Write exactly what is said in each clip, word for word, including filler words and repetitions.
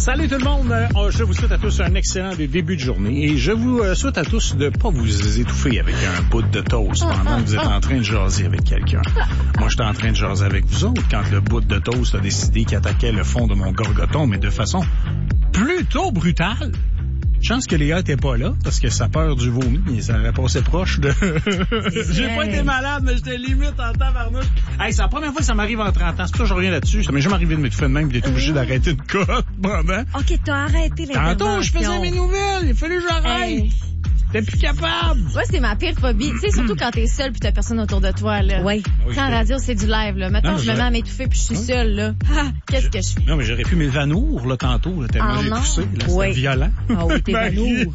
Salut tout le monde, euh, je vous souhaite à tous un excellent début de journée et je vous euh, souhaite à tous de pas vous étouffer avec un bout de toast pendant que vous êtes en train de jaser avec quelqu'un. Moi, j'étais en train de jaser avec vous autres quand le bout de toast a décidé qu'il attaquait le fond de mon gorgoton, mais de façon plutôt brutale. Chance que Léa était pas là, parce que sa peur du vomi, ça aurait passé proche de... J'ai pas été malade, mais j'étais limite en tabarnouche. Hey, c'est la première fois que ça m'arrive en trente ans. C'est pour ça que je reviens là-dessus. Ça m'est jamais arrivé de m'étouffer de même et d'être obligé mmh. d'arrêter une cote pendant. OK, t'as arrêté l'intervention. Tantôt, je faisais mes nouvelles. Il fallait que j'arrête. Hey. T'es plus capable. Moi, c'est ma pire phobie. Tu sais, surtout quand t'es seul puis t'as personne autour de toi, là. Oui. Quand la radio, c'est du live, là. Maintenant, non, je me mets à m'étouffer puis je suis seule, là. Ah, qu'est-ce que je fais? Non, mais j'aurais pu m'évanouir, là, tantôt, là, tellement ah, j'ai non. poussé. Là, oui. C'était violent. Ah oui, t'évanouir.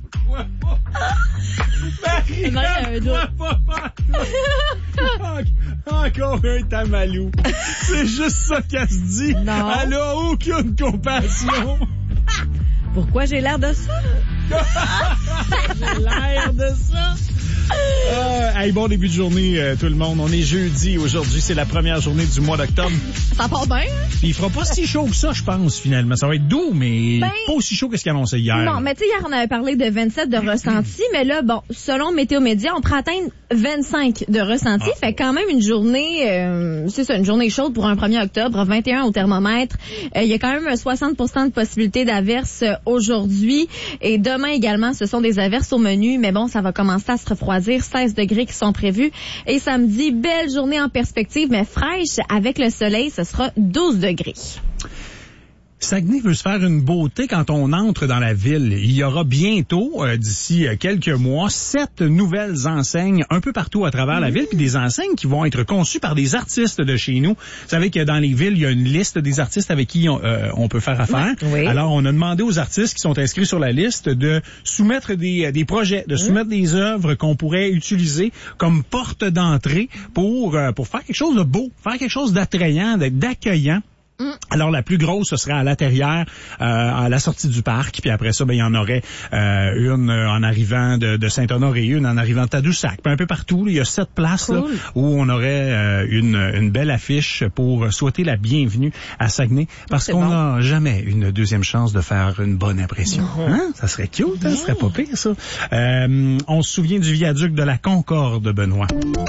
Encore un tamalou. C'est juste ça qu'elle se dit. Non. Elle a aucune compassion. Pourquoi j'ai l'air de ça? J'ai l'air de ça. Euh, hey, bon début de journée, euh, tout le monde. On est jeudi. Aujourd'hui, c'est la première journée du mois d'octobre. Ça part bien, hein? Puis il fera pas si chaud que ça, je pense, finalement. Ça va être doux, mais ben, pas aussi chaud que ce qu'il annonçait hier. Non, mais tu sais, hier, on avait parlé de vingt-sept de ressenti, mais là, bon, selon Météo Média, on pourrait atteindre vingt-cinq de ressenti. Ah. Fait quand même une journée, euh, c'est ça, une journée chaude pour un premier octobre, vingt et un au thermomètre. Il euh, y a quand même soixante pour cent de possibilité d'averses aujourd'hui. Et demain également, ce sont des averses au menu, mais bon, ça va commencer à se refroidir. seize degrés qui sont prévus. Et samedi, belle journée en perspective, mais fraîche. Avec le soleil, ce sera douze degrés. Saguenay veut se faire une beauté quand on entre dans la ville. Il y aura bientôt, euh, d'ici quelques mois, sept nouvelles enseignes un peu partout à travers mmh. la ville, puis des enseignes qui vont être conçues par des artistes de chez nous. Vous savez que dans les villes, il y a une liste des artistes avec qui on, euh, on peut faire affaire. Oui. Alors, on a demandé aux artistes qui sont inscrits sur la liste de soumettre des, des projets, de mmh. soumettre des œuvres qu'on pourrait utiliser comme porte d'entrée pour, euh, pour faire quelque chose de beau, faire quelque chose d'attrayant, d'accueillant. Alors, la plus grosse, ce serait à l'intérieur, euh, à la sortie du parc. Puis après ça, ben il y en aurait euh, une en arrivant de, de Saint-Honoré, une en arrivant de Tadoussac. Puis un peu partout, là, il y a sept places cool. là, où on aurait euh, une, une belle affiche pour souhaiter la bienvenue à Saguenay. Parce qu'on n'a bon. jamais une deuxième chance de faire une bonne impression. Mm-hmm. Hein? Ça serait cute, hein? Ça serait pas pire, ça. Euh, on se souvient du viaduc de la Concorde, Benoît.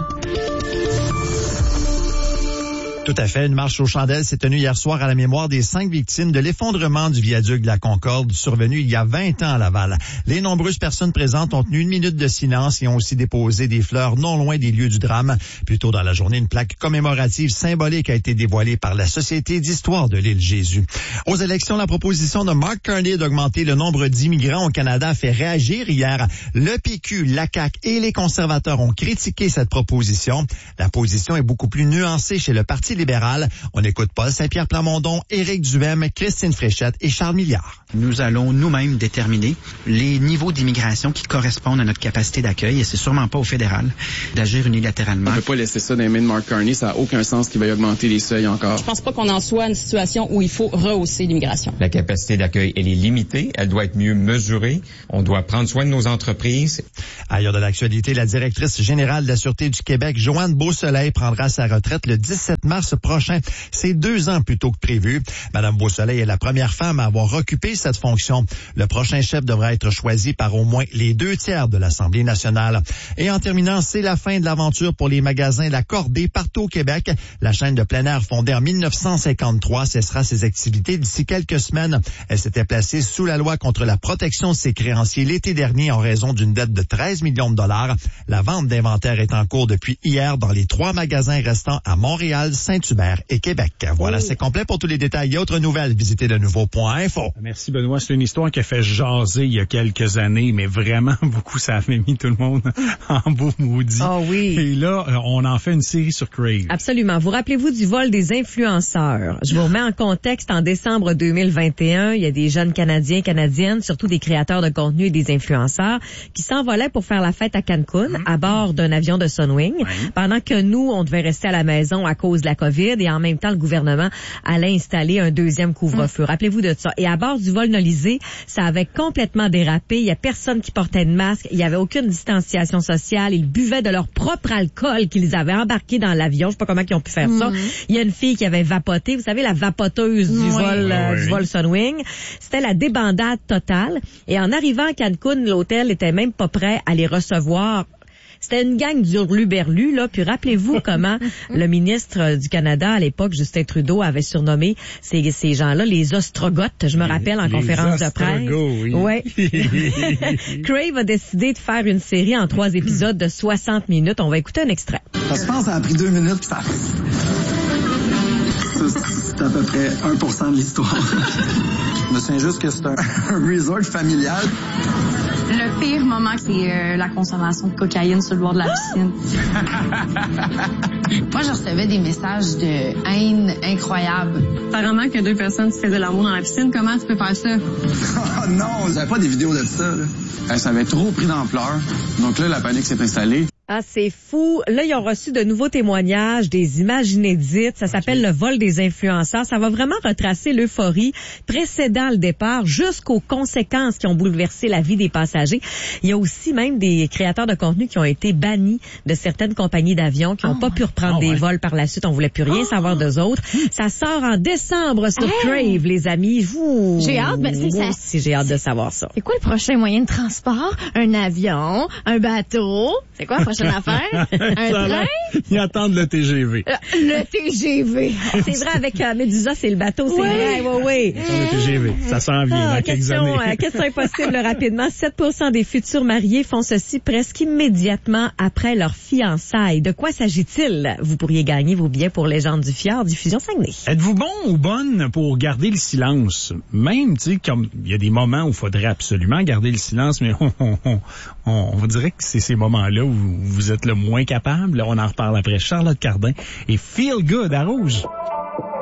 Tout à fait. Une marche aux chandelles s'est tenue hier soir à la mémoire des cinq victimes de l'effondrement du viaduc de la Concorde survenu il y a vingt ans à Laval. Les nombreuses personnes présentes ont tenu une minute de silence et ont aussi déposé des fleurs non loin des lieux du drame. Plus tôt dans la journée, une plaque commémorative symbolique a été dévoilée par la Société d'histoire de l'île Jésus. Aux élections, la proposition de Mark Carney d'augmenter le nombre d'immigrants au Canada a fait réagir hier. Le P Q, la C A Q et les conservateurs ont critiqué cette proposition. La position est beaucoup plus nuancée chez le Parti libéral. On écoute Paul Saint-Pierre Plamondon, Éric Duhem, Christine Fréchette et Charles Milliard. Nous allons nous-mêmes déterminer les niveaux d'immigration qui correspondent à notre capacité d'accueil et c'est sûrement pas au fédéral d'agir unilatéralement. On ne peut pas laisser ça dans les mains de Mark Carney, ça n'a aucun sens qu'il veuille augmenter les seuils encore. Je pense pas qu'on en soit à une situation où il faut rehausser l'immigration. La capacité d'accueil, elle est limitée, elle doit être mieux mesurée, on doit prendre soin de nos entreprises. Ailleurs de l'actualité, la directrice générale de la Sûreté du Québec, Joanne Beausoleil, prendra sa retraite le dix-sept mars prochain. C'est deux ans plus tôt que prévu. Madame Beausoleil est la première femme à avoir occupé cette fonction. Le prochain chef devra être choisi par au moins les deux tiers de l'Assemblée nationale. Et en terminant, c'est la fin de l'aventure pour les magasins La Cordée partout au Québec. La chaîne de plein air fondée en mille neuf cent cinquante-trois cessera ses activités d'ici quelques semaines. Elle s'était placée sous la loi contre la protection de ses créanciers l'été dernier en raison d'une dette de treize millions de dollars. La vente d'inventaire est en cours depuis hier dans les trois magasins restants à Montréal, Saint-Hubert et Québec. Voilà, oh. c'est complet pour tous les détails et autres nouvelles. Visitez le nouveau point info. Merci Benoît. C'est une histoire qui a fait jaser il y a quelques années, mais vraiment beaucoup, ça avait mis tout le monde en beau maudit. Ah oh, oui. Et là, on en fait une série sur Crave. Absolument. Vous rappelez-vous du vol des influenceurs? Je vous remets en contexte. En décembre deux mille vingt et un, il y a des jeunes Canadiens, Canadiennes, surtout des créateurs de contenu et des influenceurs, qui s'envolaient pour faire la fête à Cancun, mmh. à bord d'un avion de Sunwing, mmh. pendant que nous, on devait rester à la maison à cause de la COVID et en même temps, le gouvernement allait installer un deuxième couvre-feu. Mmh. Rappelez-vous de ça. Et à bord du vol Nolisé, ça avait complètement dérapé. Il y a personne qui portait de masque. Il y avait aucune distanciation sociale. Ils buvaient de leur propre alcool qu'ils avaient embarqué dans l'avion. Je sais pas comment ils ont pu faire mmh. ça. Il y a une fille qui avait vapoté. Vous savez, la vapoteuse du oui. vol, euh, oui. du vol Sunwing. C'était la débandade totale. Et en arrivant à Cancun, l'hôtel était même pas prêt à les recevoir. C'était une gang d'hurluberlus, là. Puis rappelez-vous comment le ministre du Canada à l'époque, Justin Trudeau, avait surnommé ces, ces gens-là les ostrogoths. Je me rappelle en les conférence de presse. Oui. Ouais. Crave a décidé de faire une série en trois épisodes de soixante minutes. On va écouter un extrait. Ça se pense, ça a pris deux minutes, puis ça... ça c'est à peu près un pour cent de l'histoire. Je me souviens juste que c'est un, un resort familial. Le pire moment, c'est euh, la consommation de cocaïne sur le bord de la piscine. Moi, je recevais des messages de haine incroyables. Apparemment que deux personnes se faisaient l'amour dans la piscine. Comment tu peux faire ça? Oh non, j'avais pas des vidéos de ça. Là. Ça avait trop pris d'ampleur. Donc là, la panique s'est installée. Ah, c'est fou. Là, ils ont reçu de nouveaux témoignages, des images inédites. Ça s'appelle okay. le vol des influenceurs. Ça va vraiment retracer l'euphorie précédant le départ jusqu'aux conséquences qui ont bouleversé la vie des passagers. Il y a aussi même des créateurs de contenu qui ont été bannis de certaines compagnies d'avions, qui n'ont oh pas pu reprendre oh des ouais. vols par la suite. On voulait plus rien oh. savoir d'eux autres. Ça sort en décembre sur hey. Crave, les amis. Vous, j'ai hâte, mais c'est moi ça. aussi, j'ai hâte de savoir ça. C'est quoi le prochain moyen de transport? Un avion? Un bateau? C'est quoi la prochaine affaire? Un train? Ils attendent le T G V. Le T G V. C'est vrai, avec euh, Medusa, c'est le bateau, c'est oui. vrai. Oui, oui. Le T G V, ça s'en vient ah, dans question, quelques années. Euh, question impossible rapidement. sept pour cent des futurs mariés font ceci presque immédiatement après leur fiançailles. De quoi s'agit-il? Vous pourriez gagner vos billets pour Légende du Fjord, diffusion Saguenay. Êtes-vous bon ou bonne pour garder le silence? Même, tu sais, comme il y a des moments où il faudrait absolument garder le silence, mais on, on, on, on dirait que c'est ces moments-là où vous êtes le moins capable. On en reparle après. Charlotte Cardin et Feel Good à Rouge.